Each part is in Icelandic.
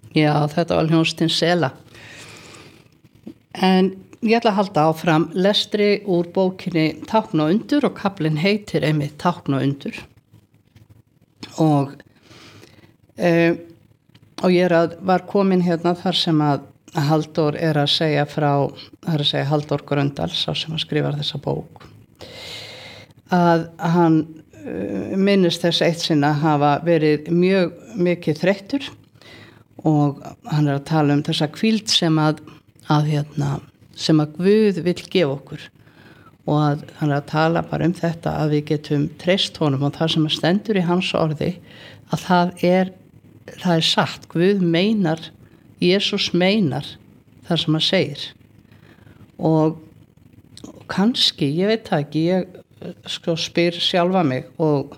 Já, þetta var hljómsveitin Sela. En ég ætla að halda áfram lestri úr bókinni Tákn og undur og kaflinn heitir einmitt Tákn og undur. Og ég var komin hérna þar sem að Halldór er að segja frá, það er að segja Halldór Gröndal, sá sem að skrifa þessa bók, að hann minnist þess eitt sinna hafa verið mjög mikið þreyttur og hann er að tala um þessa hvíld sem að Guð vill gefa okkur og að hann er að tala bara um þetta að við getum treyst honum og það sem stendur í hans orði að það er satt, Guð meinar, Jesús meinar það sem hann segir og kannski, ég veit það ekki, ég spyr sjálfa mig og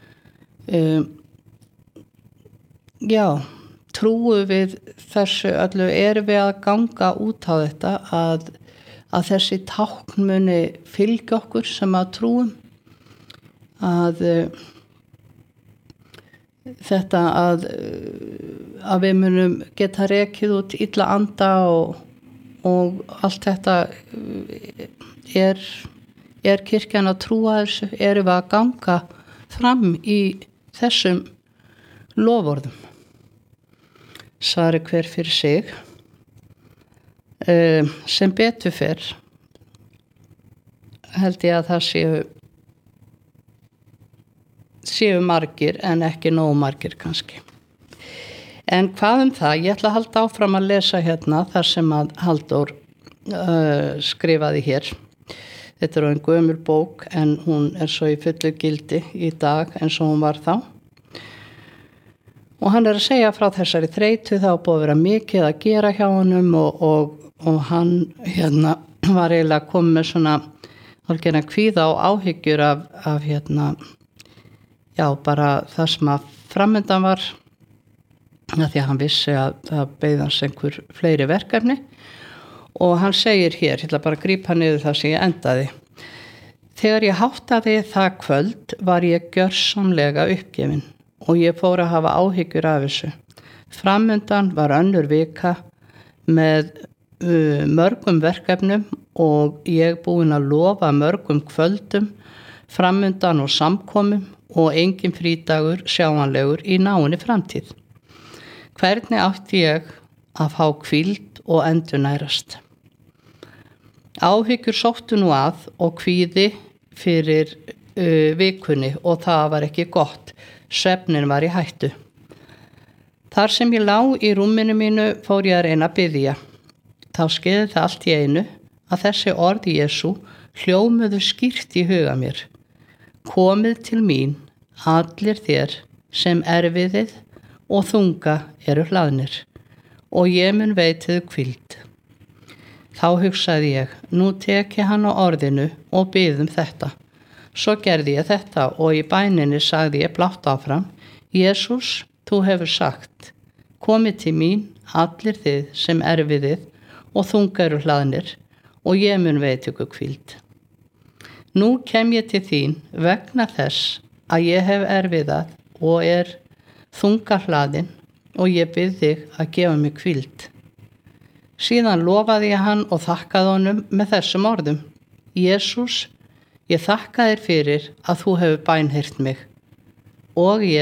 trúum við þessu öllu, erum við að ganga út á þetta að þessi tákn muni fylgja okkur sem að trúum að þetta að við munum geta rekið út illa anda og allt þetta er kirkjan að trúa þessu, erum við að ganga fram í þessum loforðum. Svari hver fyrir sig. Sem betur fer held ég að það séu margir en ekki nógu margir kannski. En hvað það? Ég ætla að halda áfram að lesa hérna þar sem að Halldór skrifaði hér. Þetta er ein gömul bók en hún er svo í fullu gildi í dag eins og hún var þá. Og hann er að segja frá þessari þreytu, það var búið að vera mikið að gera hjá honum og hann var eiginlega komið með svona algjörna kvíða og áhyggjur af bara það sem að framundan var, því að hann vissi að það beið hans einhver fleiri verkefni og hann segir hér, ég ætla bara að grípa niður það sem ég endaði. Þegar ég háttaði það kvöld var ég gjörsamlega uppgefin og ég fór að hafa áhyggjur af þessu. Framundan var önnur vika með mörgum verkefnum og ég búin að lofa mörgum kvöldum framundan og samkomum og engin frídagur sjáanlegur í náinni framtíð. Hvernig átti ég að fá hvíld og endurnærast? Áhyggjur sóttu nú að og kvíði fyrir vikunni og það var ekki gott. Svefnin var í hættu. Þar sem ég lá í rúminu mínu fór ég að reyna að biðja. Þá skeiði það allt í einu að þessi orð Jesú hljómuðu skýrt í huga mér. Komið til mín, allir þér sem erfiðið og þunga eru hlaðnir og ég mun veitið hvíld. Þá hugsaði ég, nú tek ég hann á orðinu og bið þetta. Svo gerði ég þetta og í bæninni sagði ég blátt áfram, Jesús, þú hefur sagt, komið til mín, allir þið sem erfiðið og þunga eru hlaðnir og ég mun veita ykkur hvíld. Nú kem ég til þín vegna þess að ég hef erfiðað og er þunga hlaðin og ég bið þig að gefa mig hvíld. Síðan lofaði ég hann og þakkaði honum með þessum orðum, Jesús, ég þakka þér fyrir að þú hefur bænheyrt mig og ég